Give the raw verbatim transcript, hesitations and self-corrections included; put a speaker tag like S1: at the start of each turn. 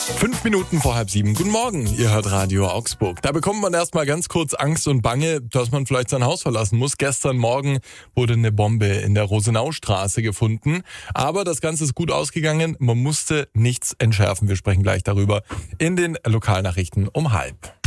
S1: Fünf Minuten vor halb sieben. Guten Morgen, ihr hört Radio Augsburg. Da bekommt man erstmal ganz kurz Angst und Bange, dass man vielleicht sein Haus verlassen muss. Gestern Morgen wurde eine Bombe in der Rosenaustraße gefunden. Aber das Ganze ist gut ausgegangen. Man musste nichts entschärfen. Wir sprechen gleich darüber in den Lokalnachrichten um halb.